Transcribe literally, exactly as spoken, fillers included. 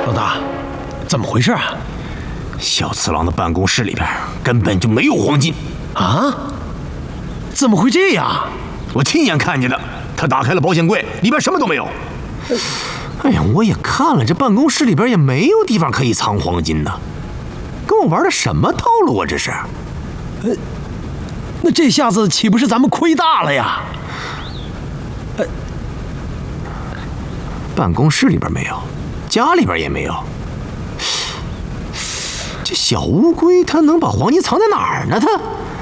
老大，怎么回事啊？ 小次郎的办公室里边根本就没有黄金啊！怎么会这样？ 我亲眼看见的，他打开了保险柜，里边什么都没有。哎呀，我也看了，这办公室里边也没有地方可以藏黄金呢。跟我玩的什么套路啊？这是？ 呃，那这下子岂不是咱们亏大了呀？呃， 办公室里边没有，家里边也没有。这小乌龟它能把黄金藏在哪儿呢？它。